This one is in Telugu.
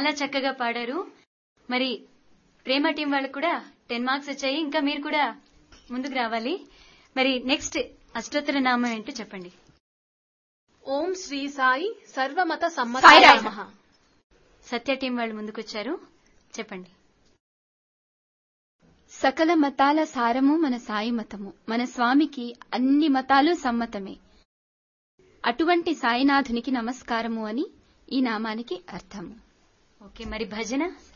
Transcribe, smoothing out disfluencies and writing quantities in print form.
చాలా చక్కగా పాడారు. మరి ప్రేమ టీం వాళ్ళకు కూడా 10 మార్క్స్ వచ్చాయి. ఇంకా మీరు కూడా ముందుకు రావాలి. మరి నెక్స్ట్ అష్టోత్తర నామం ఏంటో చెప్పండి. ఓం శ్రీ సాయి సర్వమత సాయిరామ్. సమ్మతాయ నమః. సత్య టీం వాళ్ళు ముందుకొచ్చారు, చెప్పండి. సకల మతాల సారము మన సాయి మతము. మన స్వామికి అన్ని మతాలు సమ్మతమే. అటువంటి సాయినాథునికి నమస్కారము అని ఈ నామానికి అర్థము. ఓకే, మరి భజన